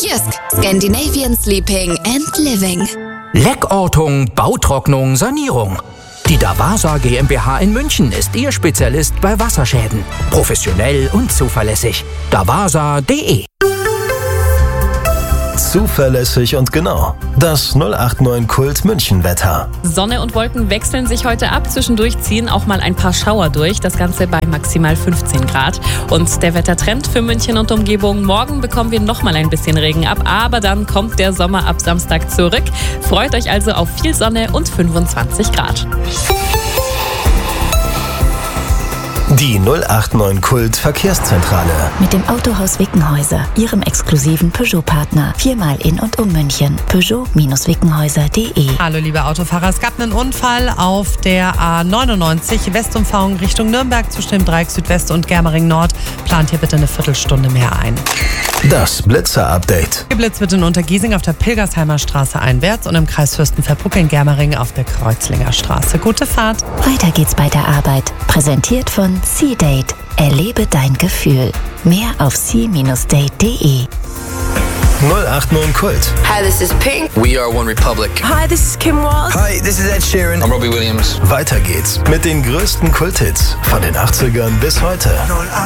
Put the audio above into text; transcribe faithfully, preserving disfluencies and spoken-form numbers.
Jysk, Scandinavian Sleeping and Living. Leckortung, Bautrocknung, Sanierung. Die Davasa GmbH in München ist Ihr Spezialist bei Wasserschäden. Professionell und zuverlässig. davasa punkt de. Zuverlässig und genau. Das null acht neun Kult München Wetter. Sonne und Wolken wechseln sich heute ab. Zwischendurch ziehen auch mal ein paar Schauer durch. Das Ganze bei maximal fünfzehn Grad. Und der Wettertrend für München und Umgebung. Morgen bekommen wir noch mal ein bisschen Regen ab. Aber dann kommt der Sommer ab Samstag zurück. Freut euch also auf viel Sonne und fünfundzwanzig Grad. Die null acht neun Kult Verkehrszentrale. Mit dem Autohaus Wickenhäuser, Ihrem exklusiven Peugeot-Partner. Viermal in und um München. Peugeot Wickenhäuser punkt de. Hallo liebe Autofahrer, es gab einen Unfall auf der A neunundneunzig, Westumfahrung Richtung Nürnberg zwischen dem Dreieck Südwest und Germering Nord. Plant hier bitte eine Viertelstunde mehr ein. Das Blitzer-Update. Geblitzt wird in Untergiesing auf der Pilgersheimer Straße einwärts und im Kreis Fürstenfeldbruck in Germering auf der Kreuzlinger Straße. Gute Fahrt. Weiter geht's bei der Arbeit. Präsentiert von C-Date. Erlebe dein Gefühl. Mehr auf c Bindestrich date punkt de. null acht neun Kult. Hi, this is Pink. We are One Republic. Hi, this is Kim Walsh. Hi, this is Ed Sheeran. I'm Robbie Williams. Weiter geht's mit den größten Kulthits von den achtzigern bis heute.